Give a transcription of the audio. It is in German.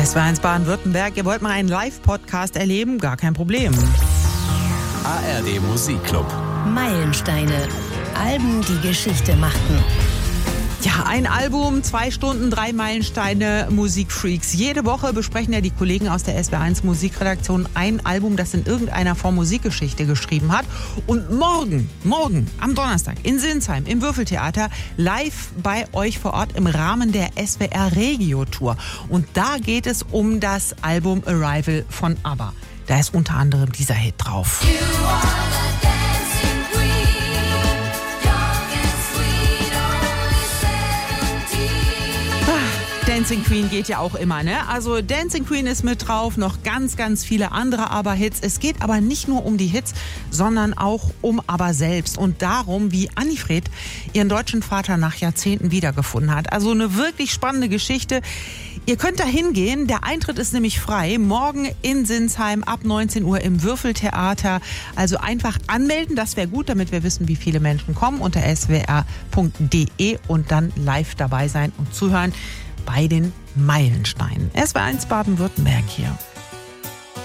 SWR1 Baden-Württemberg, ihr wollt mal einen Live-Podcast erleben? Gar kein Problem. ARD Musikclub. Meilensteine. Alben, die Geschichte machten. Ja, ein Album, 2 Stunden, 3 Meilensteine, Musikfreaks. Jede Woche besprechen ja die Kollegen aus der SWR1 Musikredaktion ein Album, das in irgendeiner Form Musikgeschichte geschrieben hat. Und morgen, am Donnerstag in Sinsheim im Würfeltheater, live bei euch vor Ort im Rahmen der SWR Regio Tour. Und da geht es um das Album Arrival von ABBA. Da ist unter anderem dieser Hit drauf. Dancing Queen geht ja auch immer, ne? Also Dancing Queen ist mit drauf, noch ganz, ganz viele andere ABBA-Hits. Es geht aber nicht nur um die Hits, sondern auch um ABBA selbst und darum, wie Annifred ihren deutschen Vater nach Jahrzehnten wiedergefunden hat. Also eine wirklich spannende Geschichte. Ihr könnt da hingehen, der Eintritt ist nämlich frei. Morgen in Sinsheim ab 19 Uhr im Würfeltheater. Also einfach anmelden, das wäre gut, damit wir wissen, wie viele Menschen kommen, unter swr.de und dann live dabei sein und zuhören bei den Meilensteinen. SWR1 Baden-Württemberg hier.